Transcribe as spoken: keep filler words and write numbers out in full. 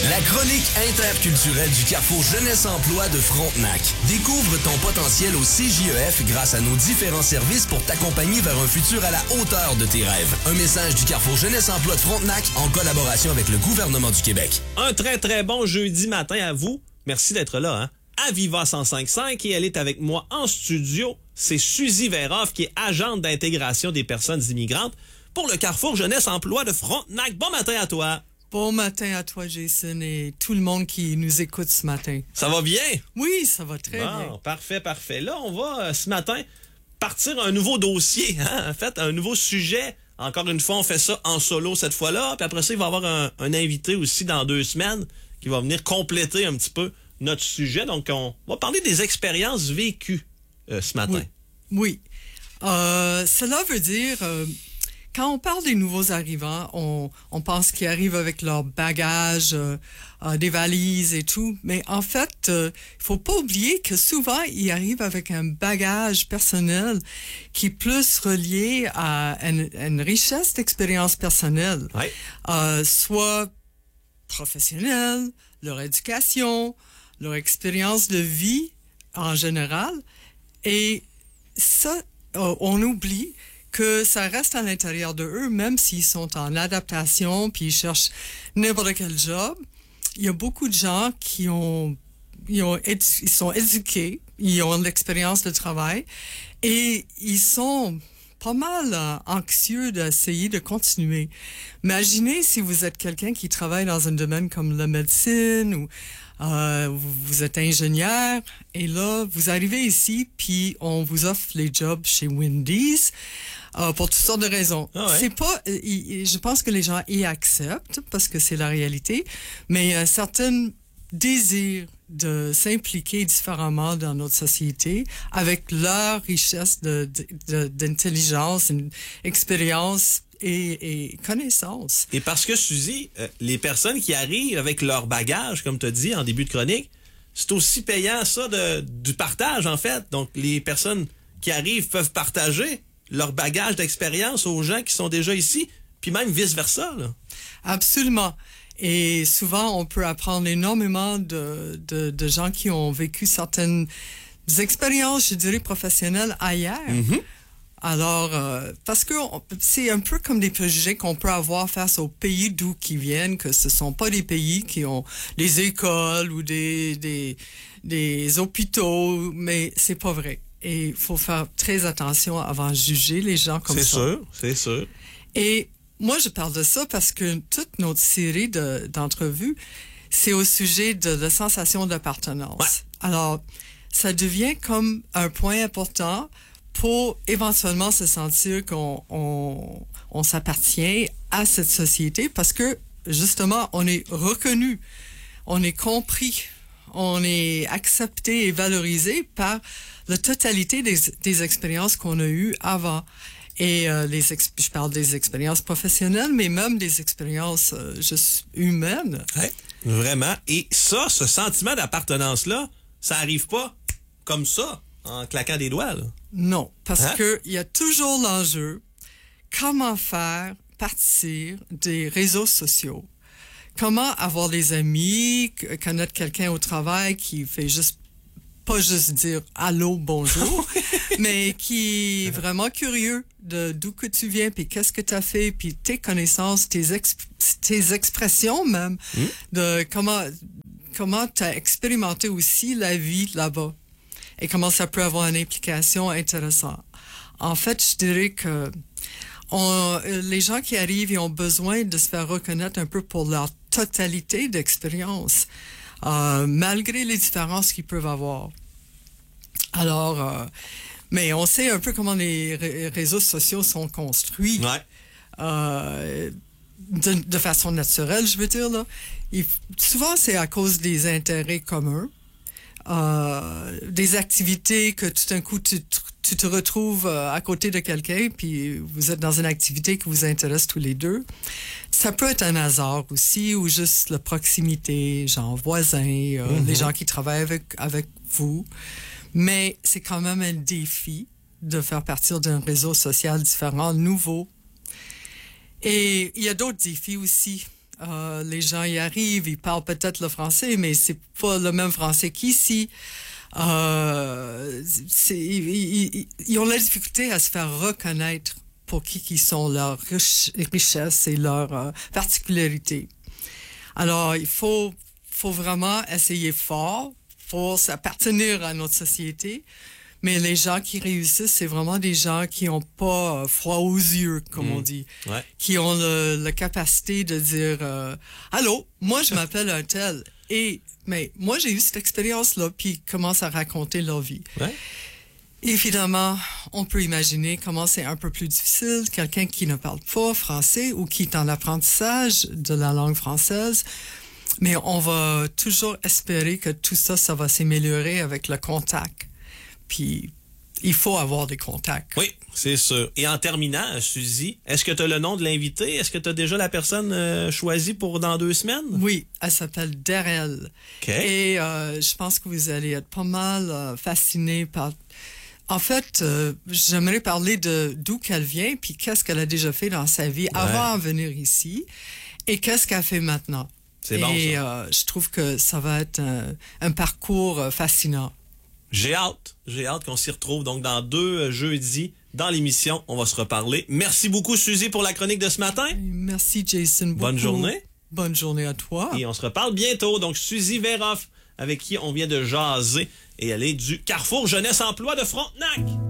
La chronique interculturelle du Carrefour Jeunesse-Emploi de Frontenac. Découvre ton potentiel au C J E F grâce à nos différents services pour t'accompagner vers un futur à la hauteur de tes rêves. Un message du Carrefour Jeunesse-Emploi de Frontenac en collaboration avec le gouvernement du Québec. Un très très bon jeudi matin à vous. Merci d'être là, hein. À Viva cent cinq virgule cinq et elle est avec moi en studio. C'est Suzy Veroff qui est agente d'intégration des personnes immigrantes pour le Carrefour Jeunesse-Emploi de Frontenac. Bon matin à toi. Bon matin à toi, Jason, et tout le monde qui nous écoute ce matin. Ça va bien? Oui, ça va très bon, bien. Parfait, parfait. Là, on va euh, ce matin partir un nouveau dossier, hein? En fait, un nouveau sujet. Encore une fois, on fait ça en solo cette fois-là. Puis après ça, il va y avoir un, un invité aussi dans deux semaines qui va venir compléter un petit peu notre sujet. Donc, on va parler des expériences vécues euh, ce matin. Oui. oui. Euh, cela veut dire... Euh, Quand on parle des nouveaux arrivants, on, on pense qu'ils arrivent avec leur bagage, euh, euh, des valises et tout. Mais en fait, il euh, faut pas oublier que souvent, ils arrivent avec un bagage personnel qui est plus relié à une, à une richesse d'expérience personnelle. Oui. Euh, soit professionnelle, leur éducation, leur expérience de vie en général. Et ça, euh, on oublie que ça reste à l'intérieur de eux, même s'ils sont en adaptation, puis ils cherchent n'importe quel job. Il y a beaucoup de gens qui ont, ils, ont édu- ils sont éduqués, ils ont l'expérience de travail, et ils sont pas mal euh, anxieux d'essayer de continuer. Imaginez si vous êtes quelqu'un qui travaille dans un domaine comme la médecine, ou euh, vous, vous êtes ingénieur, et là, vous arrivez ici, puis on vous offre les jobs chez Wendy's, Euh, pour toutes sortes de raisons. Ah ouais. C'est pas, euh, y, je pense que les gens y acceptent parce que c'est la réalité, mais il y a un certain désir de s'impliquer différemment dans notre société avec leur richesse de, de, de, d'intelligence, une expérience et, et connaissance. Et parce que, Suzy, euh, les personnes qui arrivent avec leur bagage, comme tu as dit en début de chronique, c'est aussi payant ça de, du partage, en fait. Donc, les personnes qui arrivent peuvent partager leur bagage d'expérience aux gens qui sont déjà ici, puis même vice-versa, là. Absolument. Et souvent, on peut apprendre énormément de, de, de gens qui ont vécu certaines expériences, je dirais, professionnelles ailleurs. Mm-hmm. Alors, euh, parce que on, c'est un peu comme des préjugés qu'on peut avoir face aux pays d'où qui viennent, que ce sont pas des pays qui ont des écoles ou des, des, des hôpitaux, mais c'est pas vrai. Et il faut faire très attention avant de juger les gens comme c'est ça. C'est sûr, c'est sûr. Et moi, je parle de ça parce que toute notre série de, d'entrevues, c'est au sujet de la sensation d'appartenance. Ouais. Alors, ça devient comme un point important pour éventuellement se sentir qu'on on, on s'appartient à cette société parce que, justement, on est reconnu, on est compris, on est accepté et valorisé par la totalité des, des expériences qu'on a eues avant. Et euh, les ex- je parle des expériences professionnelles, mais même des expériences euh, juste humaines. Ouais, vraiment. Et ça, ce sentiment d'appartenance-là, ça arrive pas comme ça, en claquant des doigts, là. Non, parce Hein? que il y a toujours l'enjeu, comment faire partir des réseaux sociaux. Comment avoir des amis, connaître quelqu'un au travail qui fait juste pas juste dire allô, bonjour, mais qui est vraiment curieux de d'où que tu viens, puis qu'est-ce que tu as fait, puis tes connaissances, tes, exp- tes expressions même, mmh. de comment comment tu as expérimenté aussi la vie là-bas et comment ça peut avoir une implication intéressante. En fait, je dirais que on, les gens qui arrivent, ils ont besoin de se faire reconnaître un peu pour leur totalité d'expérience. Euh, malgré les différences qu'ils peuvent avoir. Alors, euh, mais on sait un peu comment les ré- réseaux sociaux sont construits. Ouais. Euh, de, de façon naturelle, je veux dire, là. Il, souvent, c'est à cause des intérêts communs, euh, des activités que tout d'un coup, tu, tu te retrouves à côté de quelqu'un, puis vous êtes dans une activité qui vous intéresse tous les deux. Ça peut être un hasard aussi, ou juste la proximité, genre voisins, euh, mm-hmm. les gens qui travaillent avec, avec vous. Mais c'est quand même un défi de faire partir d'un réseau social différent, nouveau. Et il y a d'autres défis aussi. Euh, les gens y arrivent, ils parlent peut-être le français, mais c'est pas le même français qu'ici. Euh, c'est, ils, ils, ils ont la difficulté à se faire reconnaître pour qui qui sont leurs riche, richesses et leurs euh, particularités. Alors, il faut, faut vraiment essayer fort pour s'appartenir à notre société. Mais les gens qui réussissent, c'est vraiment des gens qui n'ont pas euh, froid aux yeux, comme mmh. on dit. Ouais. Qui ont le, la capacité de dire euh, « Allô, moi je m'appelle un tel. » Et, mais moi j'ai eu cette expérience-là, puis ils commencent à raconter leur vie. Ouais. Évidemment, on peut imaginer comment c'est un peu plus difficile, quelqu'un qui ne parle pas français ou qui est en apprentissage de la langue française. Mais on va toujours espérer que tout ça, ça va s'améliorer avec le contact. Puis, il faut avoir des contacts. Oui, c'est sûr. Et en terminant, Suzy, est-ce que tu as le nom de l'invité? Est-ce que tu as déjà la personne euh, choisie pour dans deux semaines? Oui, elle s'appelle Darrell. OK. Et euh, je pense que vous allez être pas mal euh, fascinés par... En fait, euh, j'aimerais parler de d'où qu'elle vient, puis qu'est-ce qu'elle a déjà fait dans sa vie Ouais. avant de venir ici, et qu'est-ce qu'elle fait maintenant. C'est bon, Et ça. euh, je trouve que ça va être un, un parcours euh, fascinant. J'ai hâte. J'ai hâte qu'on s'y retrouve donc dans deux euh, jeudis dans l'émission. On va se reparler. Merci beaucoup, Suzy, pour la chronique de ce matin. Merci, Jason. Beaucoup. Bonne journée. Bonne journée à toi. Et on se reparle bientôt. Donc, Suzy Veroff, avec qui on vient de jaser. Et elle est du Carrefour Jeunesse Emploi de Frontenac.